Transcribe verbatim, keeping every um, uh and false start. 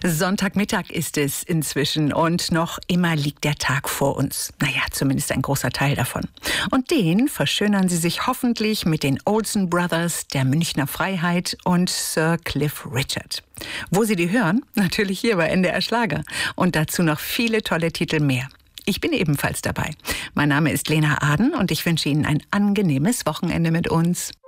Sonntagmittag ist es inzwischen und noch immer liegt der Tag vor uns. Naja, zumindest ein großer Teil davon. Und den verschönern Sie sich hoffentlich mit den Olsen Brothers, der Münchner Freiheit und Sir Cliff Richard. Wo Sie die hören? Natürlich hier bei N D R Schlager. Und dazu noch viele tolle Titel mehr. Ich bin ebenfalls dabei. Mein Name ist Lena Aden und ich wünsche Ihnen ein angenehmes Wochenende mit uns.